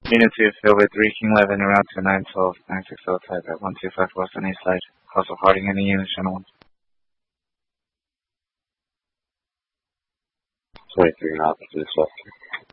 Unit 2 filled with Reeking 11 around 2912 960 type at 125 West on East Side. House of Harding in the unit, channel 1. 23 North, this West.